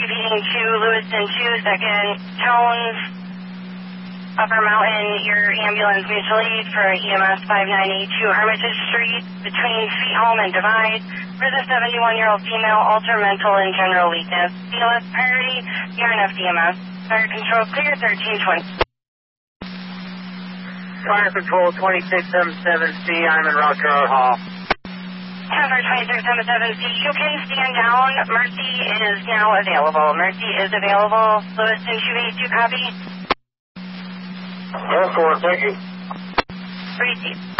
repeating to Lewiston 2, second Tones, Upper Mountain, your ambulance mutual aid for EMS 5982 Hermitage Street, between Sweet Home and Divide, for the 71-year-old female, alter mental and general weakness. BLS priority, ERNF DMS. Fire control clear, 1320. Fire control 2677C, I'm in Rock Road Hall. Tower 2677C, you can stand down. Mercy is now available. Mercy is available. Lewiston 282, copy. Air Force, thank you. Receive.